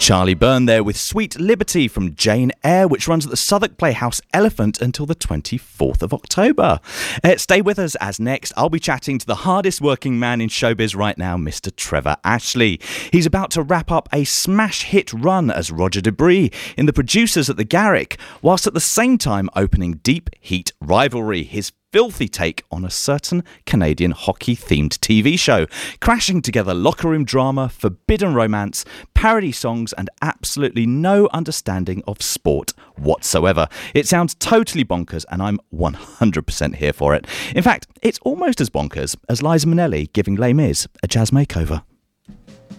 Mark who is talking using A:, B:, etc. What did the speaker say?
A: Charlie Byrne there with Sweet Liberty from Jane Eyre, which runs at the Southwark Playhouse Elephant until the 24th of October. Stay with us, as next I'll be chatting to the hardest working man in showbiz right now, Mr. Trevor Ashley. He's about to wrap up a smash hit run as Roger De Brie in The Producers at the Garrick, whilst at the same time opening Deep Heat Rivalry, his filthy take on a certain Canadian hockey-themed TV show, crashing together locker room drama, forbidden romance, parody songs, and absolutely no understanding of sport whatsoever. It sounds totally bonkers, and I'm 100% here for it. In fact, it's almost as bonkers as Liza Minnelli giving Les Mis a jazz makeover.